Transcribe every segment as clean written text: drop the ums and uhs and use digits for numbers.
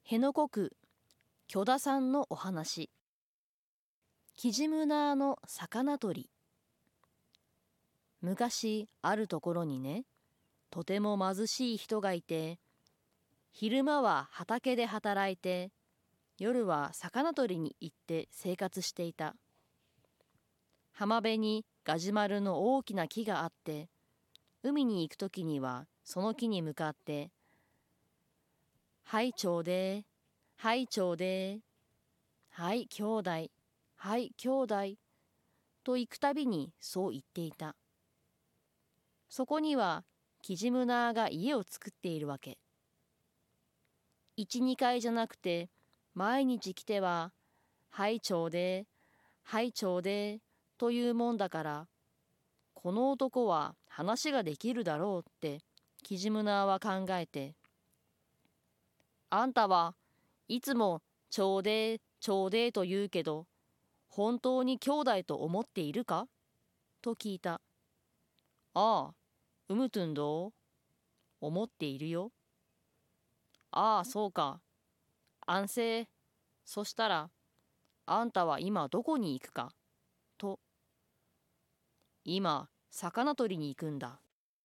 辺野古区許田さんのお話。キジムナーの魚取り。昔あるところにね、とても貧しい人がいて、昼間は畑で働いて、夜は魚取りに行って生活していた。浜辺にガジュマルの大きな木があって、海に行くときにはその木に向かって、はいちょうでー、はいちょうでー、はい兄弟、はい兄弟、と行くたびにそう言っていた。そこにはキジムナーが家を作っているわけ。1、2階じゃなくて、毎日来ては、はいちょうでー、はいちょうでー、というもんだから、この男は話ができるだろうってキジムナーは考えて、あんたはいつもちょうでーちょうでーと言うけど、本当に兄弟と思っているかと聞いた。ああ、うむとんどう思っているよ。ああ、そうか。安静。そしたら、あんたは今どこに行くかと。今、魚取りに行くんだ。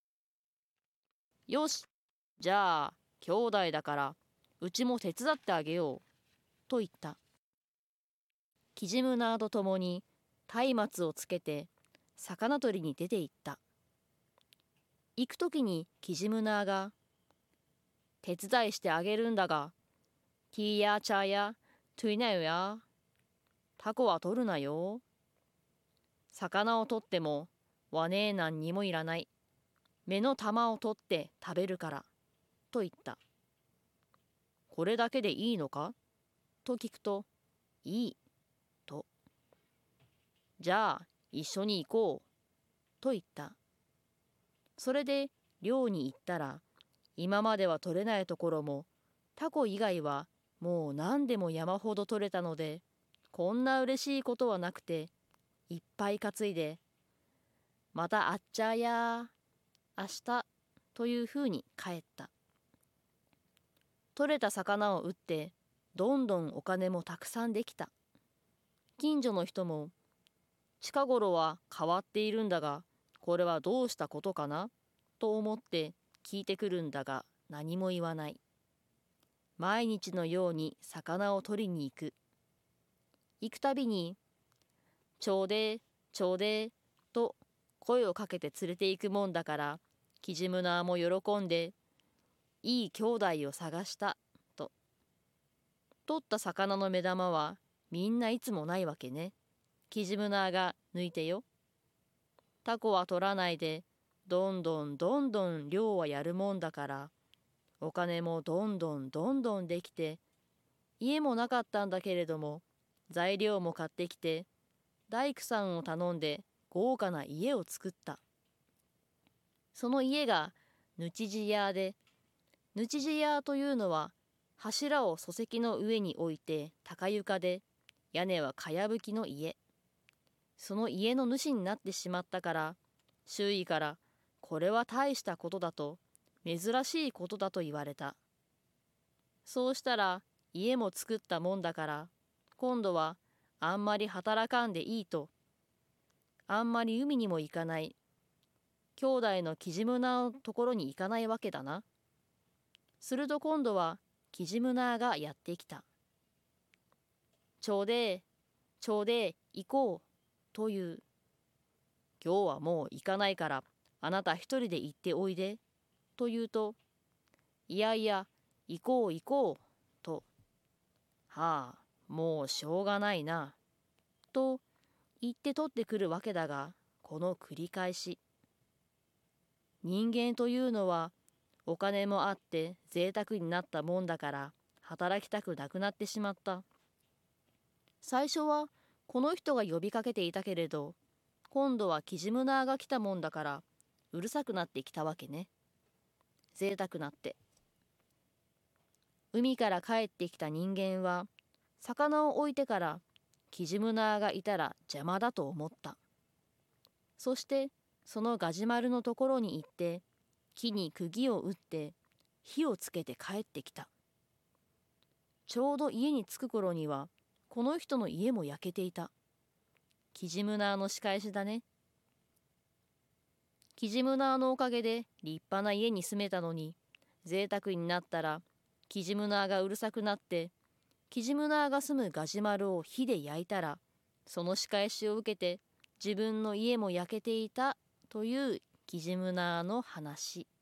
よし、じゃあ、兄弟だから、うちも手伝ってあげよう。と言った。キジムナーと共に、松明をつけて、魚取りに出て行った。行くときにキジムナーが、手伝いしてあげるんだが、ティーやチャーや、トゥイナヨや、タコは取るなよ。魚を取っても、わねえなんにもいらない。目の玉を取って食べるから、と言った。これだけでいいのかと聞くと、いい、と。じゃあ、一緒に行こう、と言った。それで、漁に行ったら、今までは取れないところも、タコ以外はもう何でも山ほど取れたので、こんな嬉しいことはなくて、いっぱい担いで、またあっちゃーやー、明日、というふうに帰った。取れた魚を売って、どんどんお金もたくさんできた。近所の人も、近頃は変わっているんだが、これはどうしたことかなと思って聞いてくるんだが、何も言わない。毎日のように魚を取りに行く。行くたびに、ちょうでー、ちょうでー、と声をかけて連れて行くもんだから、キジムナーも喜んで、いい兄弟を探した、と。取った魚の目玉はみんないつもないわけね。キジムナーが抜いてよ。タコは取らないで、どんどんどんどん漁はやるもんだから、お金もどんどんどんどんできて、家もなかったんだけれども、材料も買ってきて、大工さんを頼んで豪華な家を作った。その家がヌチジヤーで、ヌチジヤーというのは柱を礎石の上に置いて高床で、屋根はかやぶきの家。その家の主になってしまったから、周囲からこれは大したことだと、珍しいことだと言われた。そうしたら家も作ったもんだから、今度はあんまり働かんでいいと、あんまり海にも行かない、兄弟のキジムナーのところに行かないわけだな。すると今度はキジムナーがやってきた。ちょうでー、ちょうでー、行こう、という。今日はもう行かないから、あなた一人で行っておいで、と言うと、いやいや、行こう行こう、と。はあ、もうしょうがないな、と言って取ってくるわけだが、この繰り返し。人間というのは、お金もあって贅沢になったもんだから、働きたくなくなってしまった。最初はこの人が呼びかけていたけれど、今度はキジムナーが来たもんだから、うるさくなってきたわけね。贅沢なって。海から帰ってきた人間は、魚を置いてからキジムナーがいたら邪魔だと思った。そしてそのガジュマルのところに行って、木に釘を打って火をつけて帰ってきた。 ちょうど家に着く頃にはこの人の家も焼けていた。キジムナーの仕返しだね。キジムナーのおかげで立派な家に住めたのに、贅沢になったらキジムナーがうるさくなって、キジムナーが住むガジュマルを火で焼いたら、その仕返しを受けて自分の家も焼けていたというキジムナーの話。